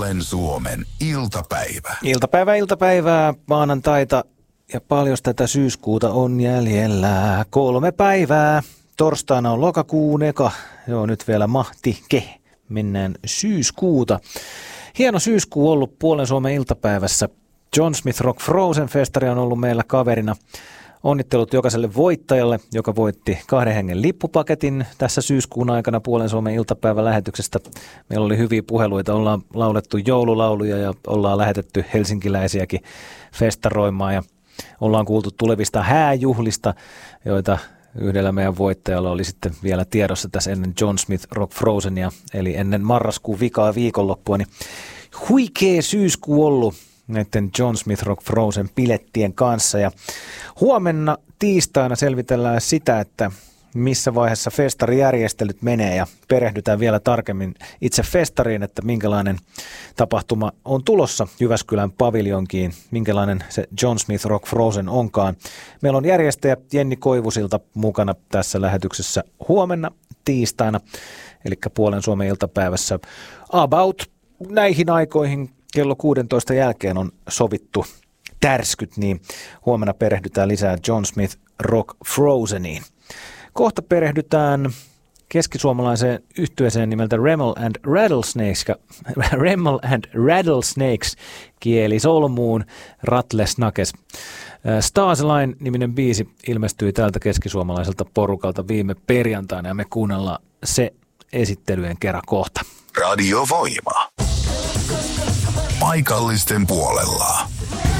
Puolen Suomen iltapäivä. Iltapäivää, maanantaita ja paljon tätä syyskuuta on jäljellä. 3 päivää. Torstaina on lokakuun eka. Joo, nyt vielä mennään syyskuuta. Hieno syyskuu ollut Puolen Suomen iltapäivässä. John Smith Rock Frozen -festari on ollut meillä kaverina. Onnittelut jokaiselle voittajalle, joka voitti 2 hengen lippupaketin tässä syyskuun aikana Puolen Suomen iltapäivän lähetyksestä. Meillä oli hyviä puheluita, ollaan laulettu joululauluja ja ollaan lähetetty helsinkiläisiäkin festaroimaan ja ollaan kuultu tulevista hääjuhlista, joita yhdellä meidän voittajalla oli sitten vielä tiedossa tässä ennen John Smith Rock Frozenia, eli ennen marraskuun vikaa viikonloppua, niin huikea syyskuu ollut näiden John Smith Rock Frozen -bilettien kanssa. Ja huomenna tiistaina selvitellään sitä, että missä vaiheessa festarijärjestelyt menee ja perehdytään vielä tarkemmin itse festariin, että minkälainen tapahtuma on tulossa Jyväskylän paviljonkiin, minkälainen se John Smith Rock Frozen onkaan. Meillä on järjestäjä Jenni Koivusilta mukana tässä lähetyksessä huomenna tiistaina, eli Puolen Suomen iltapäivässä about näihin aikoihin. Kello 16 jälkeen on sovittu tärskyt, niin huomenna perehdytään lisää John Smith Rock Frozeniin. Kohta perehdytään keskisuomalaiseen yhtyeeseen nimeltä Remel and Rattlesnakes kieli solmuun Rattlesnakes. Stars-Line-niminen biisi ilmestyi tältä keskisuomalaiselta porukalta viime perjantaina ja me kuunnellaan se esittelyjen kerran kohta. Radio Voima. Paikallisten puolella.